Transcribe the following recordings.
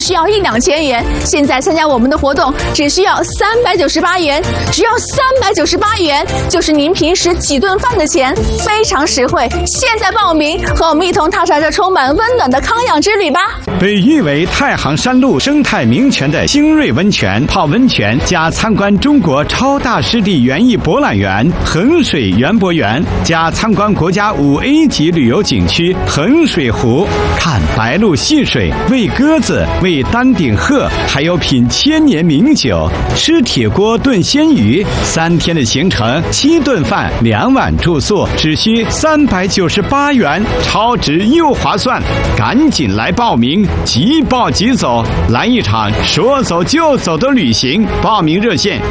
需要1、2千元，现在参加我们的活动只需要398元，只要398元，就是您平时几顿饭的钱，非常实惠。现在报名，和我们一同踏上这充满温暖的康养之旅吧！ 被誉为太行山路生态名泉的星瑞温泉，泡温泉加参观中国超大湿地园艺博览园衡水园博园，加参观国家5A 级旅游景区衡水湖，看白鹭戏水，喂鸽子，喂丹顶鹤，还有品千年名酒，吃铁锅炖鲜鱼。3天的行程，7顿饭，2晚住宿，只需398元，超值又划算！赶紧来报名，即报即走，来一场说走就走的旅行。报名热线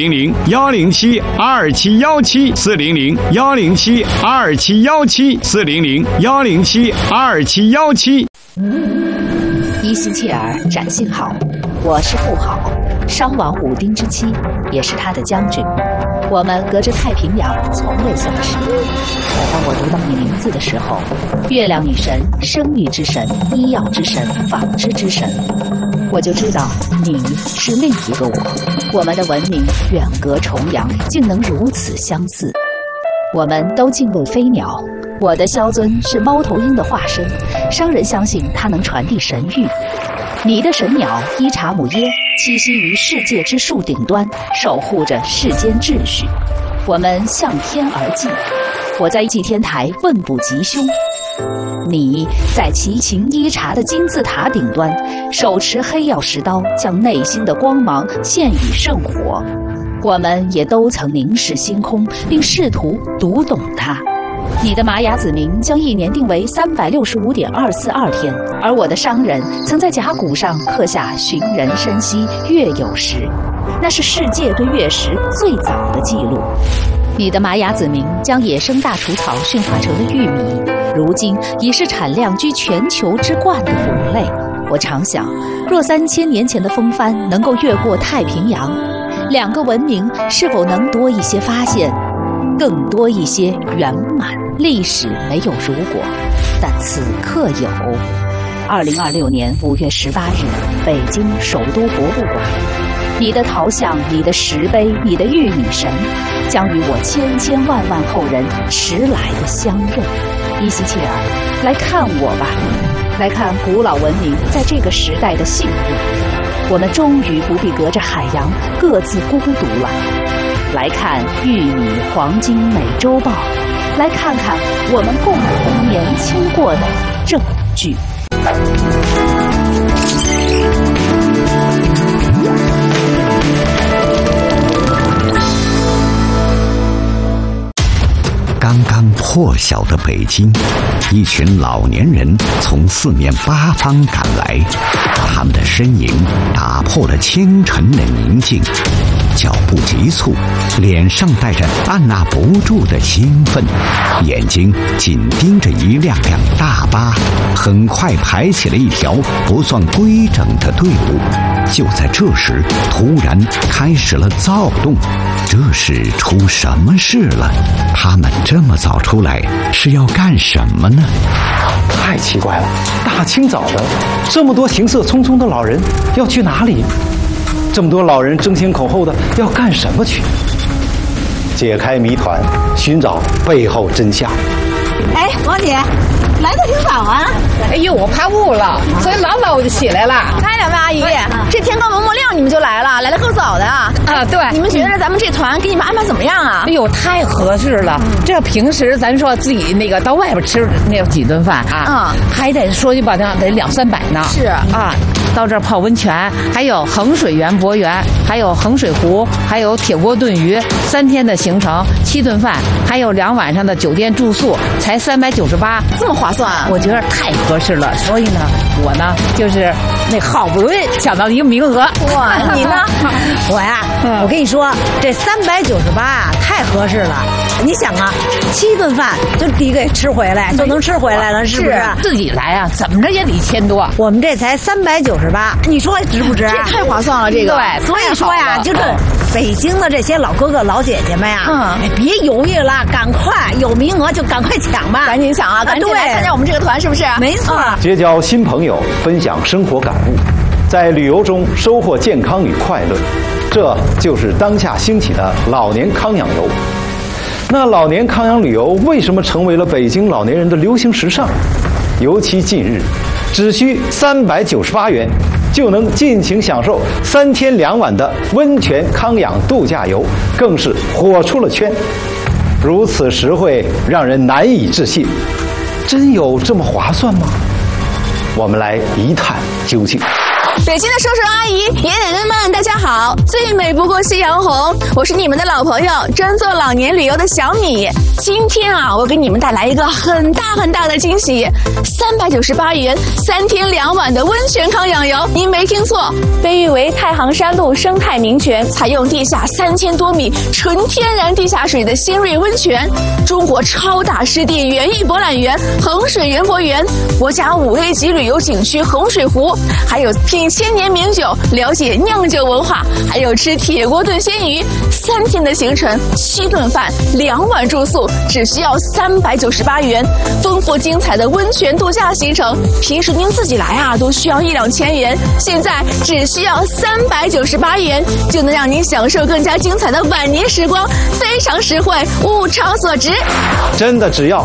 400-107-2717，400-107-2717，400-107-2717。 伊西切尔展信好，我是妇好，商王武丁之妻，也是他的将军。我们隔着太平洋从未相识。当我读到你名字的时候，月亮女神、生育之神、医药之神、纺织之神，我就知道你是另一个我。我们的文明远隔重洋，竟能如此相似。我们都敬畏飞鸟，我的萧尊是猫头鹰的化身，商人相信它能传递神谕。你的神鸟伊查姆耶栖息于世界之树顶端，守护着世间秩序。我们向天而祭，我在祭天台问卜吉凶，你在齐秦伊察的金字塔顶端，手持黑曜石刀，将内心的光芒献与圣火。我们也都曾凝视星空，并试图读懂它。你的玛雅子民将1年定为365.242天，而我的商人曾在甲骨上刻下寻人深溪月有时，那是世界对月食最早的记录。你的玛雅子民将野生大除草驯化成了玉米，如今已是产量居全球之冠的谷类。我常想，若3000年前的风帆能够越过太平洋，2个文明是否能多一些发现，更多一些圆满？历史没有如果，但此刻有。2026年5月18日，北京首都博物馆，你的陶像、你的石碑、你的玉女神，将与我千千万万后人迟来的相认。伊西切尔，来看我吧，来看古老文明在这个时代的幸运。我们终于不必隔着海洋各自孤独了。来看玉米黄金美洲豹，来看看我们共同年轻过的证据。 刚刚破晓的北京，一群老年人从4面8方赶来，他们的身影打破了清晨的宁静，脚步急促，脸上带着按捺不住的兴奋，眼睛紧盯着一辆辆大巴，很快排起了一条不算规整的队伍。就在这时，突然开始了躁动。这是出什么事了？他们这么早出来是要干什么呢？ 太奇怪了，大清早的，这么多行色匆匆的老人要去哪里？这么多老人争先恐后的要干什么去？解开谜团，寻找背后真相。 哎，王姐，来的挺早啊！ 哎呦，我怕雾了，所以老早我就起来了。 哎，两位阿姨，这天刚蒙蒙亮你们就来了，来得够早的啊！ 对， 你们觉得咱们这团给你们安排怎么样啊？ 哎呦，太合适了！这平时咱说自己那个到外边吃那几顿饭啊，还得说句不好听，得200-300呢。 是啊，到这儿泡温泉，还有衡水园博园，还有衡水湖，还有铁锅炖鱼，3天的行程，7顿饭，还有2晚上的酒店住宿，才398， 这么划算啊！ 我觉得太合适了，所以呢，我呢就是那好不容易抢到一个名额。 哇，你呢？ 我呀，我跟你说，这398啊，太合适了。你想啊，7顿饭就抵给吃回来，就能吃回来了，是不是？ 自己来啊，怎么着也得1000多。 我们这才398，你说值不值？ 这太划算了，这个。 对， 所以说呀，就这北京的这些老哥哥老姐姐们呀，别犹豫了，赶快有名额就赶快抢吧， 赶紧抢啊，赶紧来参加我们这个团，是不是？ 没错。 结交新朋友，分享生活感悟， 在旅游中收获健康与快乐，这就是当下兴起的老年康养游。那老年康养旅游为什么成为了北京老年人的流行时尚？尤其近日，只需398元就能尽情享受3天2晚的温泉康养度假游，更是火出了圈。如此实惠，让人难以置信。真有这么划算吗？我们来一探究竟。 北京的叔叔阿姨、爷爷奶奶们，大家好！最美不过夕阳红，我是你们的老朋友，专做老年旅游的小米。今天啊，我给你们带来一个很大的惊喜，398元3天2晚的温泉康养游，您没听错，被誉为太行山路生态名泉，采用地下3000多米纯天然地下水的新锐温泉，中国超大湿地园艺博览园衡水园博园，国家5A 级旅游景区衡水湖，还有品1000年名酒，了解酿酒文化，还有吃铁锅炖鲜鱼，3天的行程，7顿饭，2晚住宿，只需要398元。丰富精彩的温泉度假行程，平时您自己来啊，都需要1-2千元，现在只需要398元，就能让您享受更加精彩的晚年时光，非常实惠，物超所值。 真的只要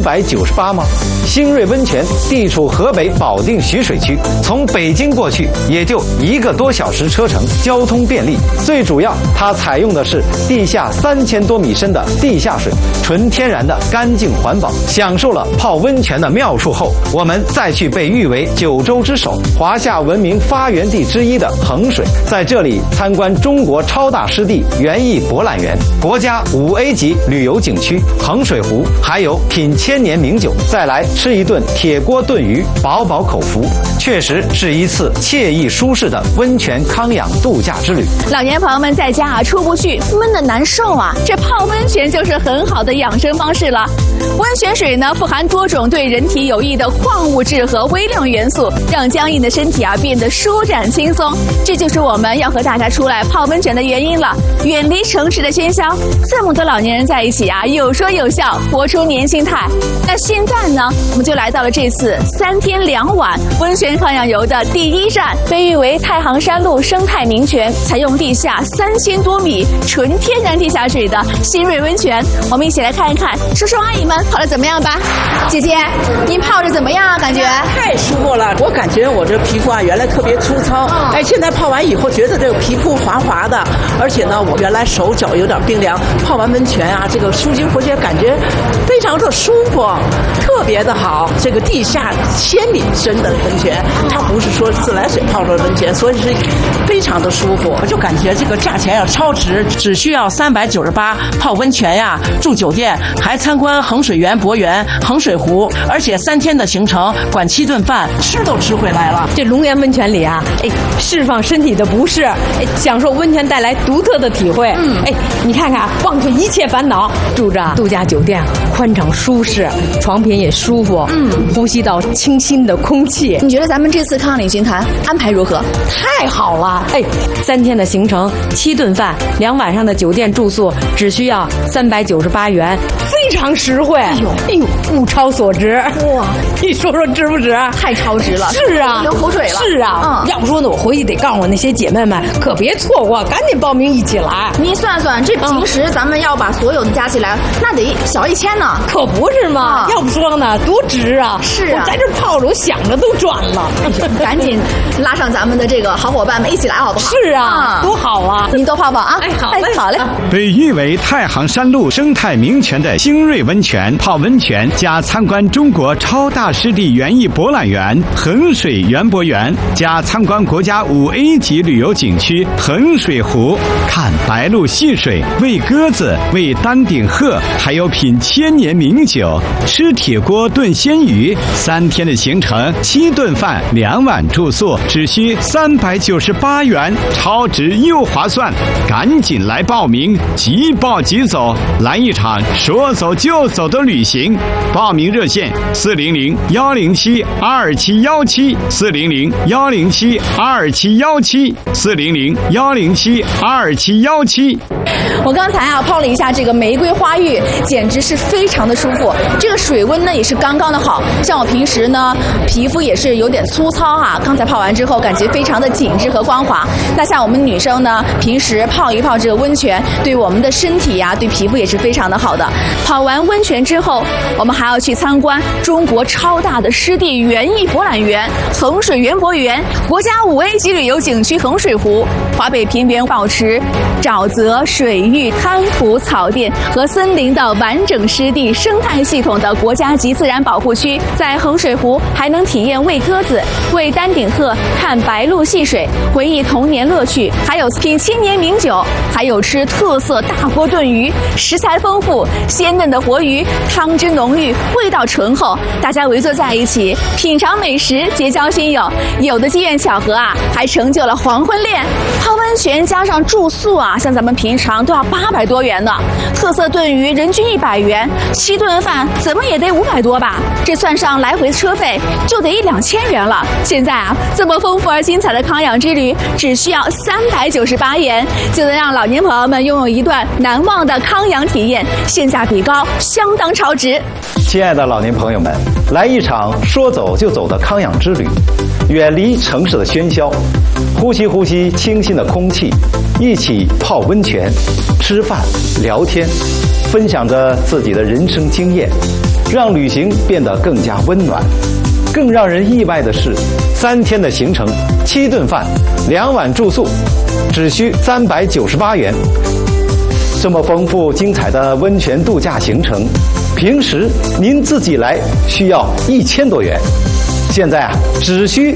398吗？新锐温泉地处河北保定徐水区，从北京过去也就1个多小时车程，交通便利。最主要，它采用的是地下3000多米深的地下水，纯天然的干净环保。享受了泡温泉的妙处后，我们再去被誉为9州之首、华夏文明发源地之一的衡水，在这里参观中国超大湿地园艺博览园、国家5A 级旅游景区衡水湖，还有品1000年名酒，再来吃一顿铁锅炖鱼，饱饱口福。确实是一次惬意舒适的温泉康养度假之旅。 老年朋友们在家啊出不去，闷得难受啊，这泡温泉就是很好的养生方式了。温泉水呢富含多种对人体有益的矿物质和微量元素，让僵硬的身体啊变得舒展轻松。这就是我们要和大家出来泡温泉的原因了。远离城市的喧嚣，这么多老年人在一起啊，有说有笑，活出年轻态。那现在呢，我们就来到了这次3天2晚温泉康养游的第一站，被誉为太行山路生态名泉，采用地下3000多米纯天然地下水的新锐温泉。我们一起来看一看叔叔阿姨们泡的怎么样吧。姐姐，您泡着怎么样啊？感觉太舒服了，我感觉我这皮肤啊原来特别粗糙，哎，现在泡完以后觉得这个皮肤滑滑的，而且呢，我原来手脚有点冰凉，泡完温泉啊，这个舒筋活血，感觉非常的舒服，特别的好。这个地下1000米深的温泉，它不是说自来水泡出的温泉，所以是非常的舒服。我就感觉这个价钱要超值，只需要398泡温泉呀，住酒店，还参观衡水园博园、衡水湖，而且3天的行程，管7顿饭，吃都吃回来了。 这龙岩温泉里啊，释放身体的不适，享受温泉带来独特的体会。你看看，忘却一切烦恼，住着度假酒店，宽敞舒适，床品也舒服，呼吸到清新的空气。 你觉得咱们这次康养旅行团安排如何？ 太好了！3天的行程，7顿饭，2晚上的酒店住宿，只需要398元，非常实惠。哎呦，物超所值！哇，你说说值不值？ 太超值了！ 是啊， 流口水了。 是啊，要不说呢，我回去得告诉我那些姐妹们，可别错过，赶紧报名一起来。 您算算，这平时咱们要把所有的加起来，那得小1000呢， 可不是吗？要不说呢，多值啊！ 是啊， 我在这泡着，我想着都赚了。 赶紧拉上咱们的这个好伙伴们一起来，好不好？ 是啊，多好啊！ 您多泡泡啊！好嘞。 被誉为太行山路生态名泉的新锐温泉，泡温泉加参观中国超大湿地园艺博览园衡水园博园，加参观国家5A 级旅游景区衡水湖，看白鹭戏水，喂鸽子，喂丹顶鹤，还有品1000年名酒，吃铁锅炖鲜鱼。3天的行程，7顿饭，2晚住宿，只需398元，超值又划算，赶紧来报名，即报即走，来一场说走走就走的旅行。报名热线400-107-22717，400-107-22717，400-107-22717。 我刚才泡了一下这个玫瑰花浴，简直是非常的舒服。这个水温呢也是刚刚的好，像我平时呢皮肤也是有点粗糙啊，刚才泡完之后感觉非常的紧致和光滑。那像我们女生呢，平时泡一泡这个温泉，对我们的身体呀、对皮肤也是非常的好的。泡完温泉之后，我们还要去参观中国超大的湿地园艺博览园——衡水园博园，国家5A 级旅游景区衡水湖，华北平原保持沼泽、水域、滩涂、草甸和森林的完整湿地生态系统的国家级自然保护区。在衡水湖还能体验喂鸽子、喂丹顶鹤、看白鹭戏水，回忆童年乐趣，还有品千年名酒，还有吃特色大锅炖鱼，食材丰富，鲜嫩的活鱼，汤汁浓郁，味道醇厚，大家围坐在一起品尝美食，结交新友。有的机缘巧合啊，还成就了黄昏恋。泡温泉加上住宿啊，像咱们平常都要800多元呢。特色炖鱼人均100元，7顿饭怎么也得500多吧？这算上来回车费，就得1-2000元了。现在啊，这么丰富而精彩的康养之旅，只需要398元，就能让老年朋友们拥有一段难忘的康养体验，性价比高，相当超值。 亲爱的老年朋友们，来一场说走就走的康养之旅，远离城市的喧嚣，呼吸清新的空气，一起泡温泉、吃饭、聊天，分享着自己的人生经验，让旅行变得更加温暖。更让人意外的是，3天的行程，7顿饭，2晚住宿，只需398元。这么丰富精彩的温泉度假行程，平时您自己来需要1000多元，现在啊只需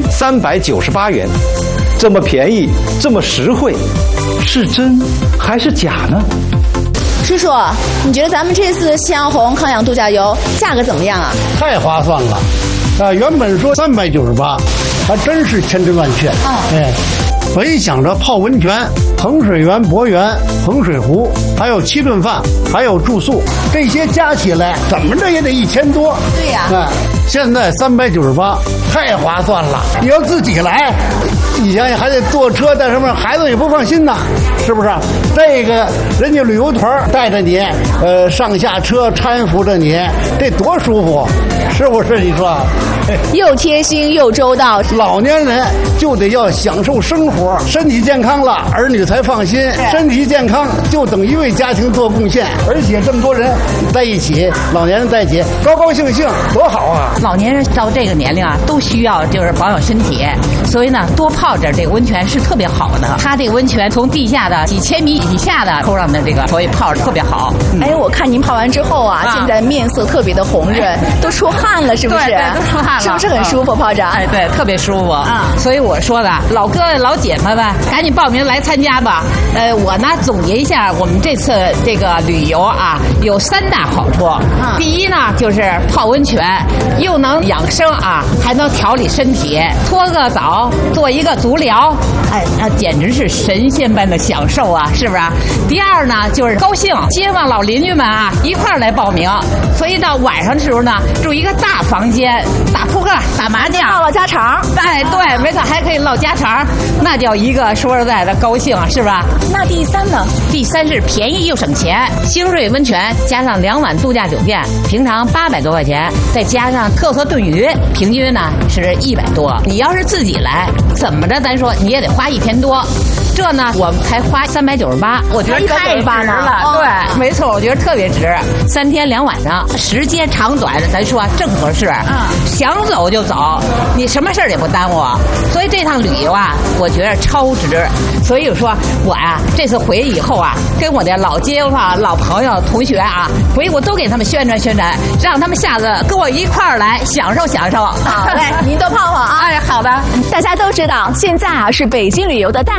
398元，这么便宜，这么实惠，是真还是假呢？ 叔叔，你觉得咱们这次夕阳红康养度假游价格怎么样啊？ 太划算了，原本说398，还真是千真万确。我一想着泡温泉、衡水园博园、衡水湖，还有7顿饭，还有住宿，这些加起来怎么着也得1000多。 对呀。 现在398，太划算了。你要自己来，你想想还得坐车带什么，孩子也不放心呐，是不是？这个人家旅游团带着你，上下车搀扶着你，这多舒服，是不是？你说？ 又贴心又周到。 老年人就得要享受生活，身体健康了，儿女才放心。身体健康就等于为家庭做贡献，而且这么多人在一起，老年人在一起，高高兴兴，多好啊！ 老年人到这个年龄啊，都需要就是保养身体，所以呢，多泡点这个温泉是特别好的。它这个温泉从地下的几千米以下的沟上的这个，所以泡着特别好。 哎，我看您泡完之后啊，现在面色特别的红润，都出汗了，是不是？ 对，都出汗了， 是不是很舒服？泡着？ 哎，对，特别舒服。所以我说了，老哥老姐们们，赶紧报名来参加吧。我呢总结一下，我们这次这个旅游啊，有3大好处。第一呢，就是泡温泉，又能养生啊，还能调理身体，搓个澡，做一个足疗，哎，那简直是神仙般的享受啊，是不是？第二呢，就是高兴，街坊老邻居们啊一块儿来报名，所以到晚上的时候呢，住一个大房间，打扑克、打麻将， 唠家常。 哎，对，没错，还可以唠家常，那叫一个说实在的高兴，是吧？ 那第3呢？ 第3是便宜又省钱，星瑞温泉加上2晚度假酒店，平常800多块钱，再加上特色炖鱼，平均呢是100多。你要是自己来，怎么着咱说你也得花1000多。这呢，我们才花398，我觉得太值了。对，没错，我觉得特别值。3天2晚上，时间长短咱说正合适。想走就走，你什么事儿也不耽误。所以这趟旅游啊，我觉得超值。所以说我呀，这次回去以后啊，跟我的老街坊、老朋友、同学啊，回去我都给他们宣传宣传，让他们下次跟我一块儿来享受享受。 好嘞，您多泡泡啊。 哎，好的。 大家都知道，现在啊是北京旅游的淡季。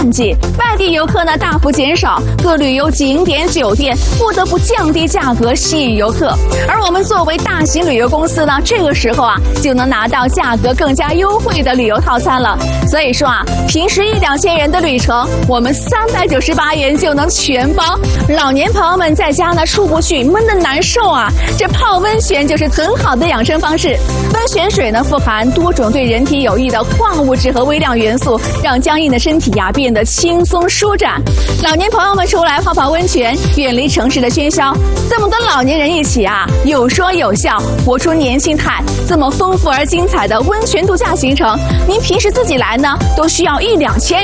外地游客呢大幅减少，各旅游景点酒店不得不降低价格吸引游客。而我们作为大型旅游公司呢，这个时候啊就能拿到价格更加优惠的旅游套餐了。所以说啊，平时1-2千人的旅程，我们398元就能全包。老年朋友们在家呢出不去，闷得难受啊，这泡温泉就是很好的养生方式。温泉水呢富含多种对人体有益的矿物质和微量元素，让僵硬的身体呀变得轻松舒展。老年朋友们出来泡泡温泉，远离城市的喧嚣，这么多老年人一起啊，有说有笑，活出年轻态。这么丰富而精彩的温泉度假行程，您平时自己来呢，都需要1-2千元。